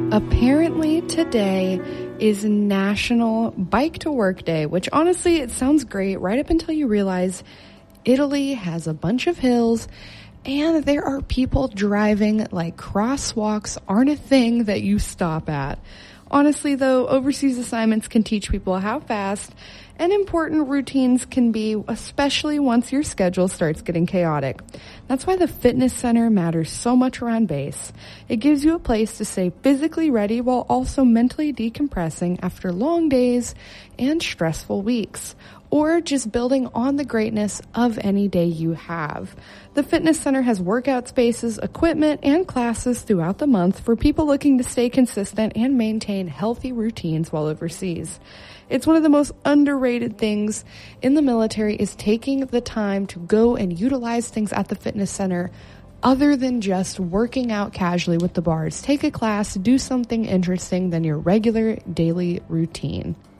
Apparently today is National Bike to Work Day, which honestly, it sounds great right up until you realize Italy has a bunch of hills and there are people driving like crosswalks aren't a thing that you stop at. Honestly though, overseas assignments can teach people how fast and important routines can be, especially once your schedule starts getting chaotic. That's why the fitness center matters so much around base. It gives you a place to stay physically ready while also mentally decompressing after long days and stressful weeks, or just building on the greatness of any day you have. The fitness center has workout spaces, equipment, and classes throughout the month for people looking to stay consistent and maintain healthy routines while overseas. It's one of the most underrated things in the military is taking the time to go and utilize things at the fitness center other than just working out casually with the bars. Take a class, do something interesting than your regular daily routine.